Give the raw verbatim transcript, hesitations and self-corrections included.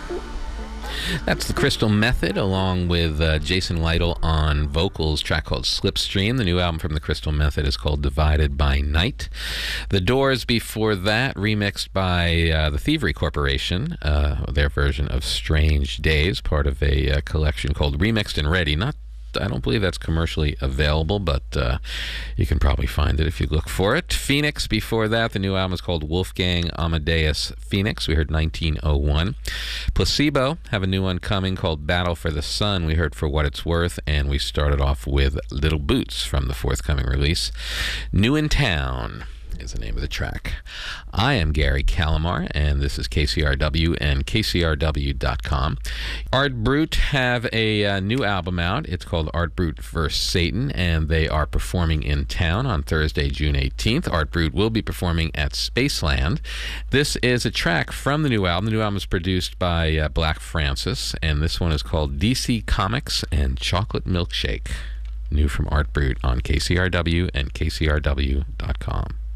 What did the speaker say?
That's the Crystal Method, along with uh, Jason Lytle on vocals, track called Slipstream. The new album from the Crystal Method is called Divided by Night. The Doors before that, remixed by uh, the Thievery Corporation, uh, their version of Strange Days, part of a uh, collection called Remixed and Ready. Not I don't believe that's commercially available, but uh, you can probably find it if you look for it. Phoenix before that, the new album is called Wolfgang Amadeus Phoenix. We heard nineteen oh one. Placebo have a new one coming called Battle for the Sun. We heard For What It's Worth, and we started off with Little Boots from the forthcoming release. New in Town is the name of the track. I am Gary Calamar, and this is K C R W and K C R W dot com. Art Brut have a uh, new album out. It's called Art Brut versus. Satan, and they are performing in town on Thursday, June eighteenth. Art Brut will be performing at Spaceland. This is a track from the new album. The new album is produced by uh, Black Francis, and this one is called D C Comics and Chocolate Milkshake. New from Art Brut on K C R W and K C R W dot com.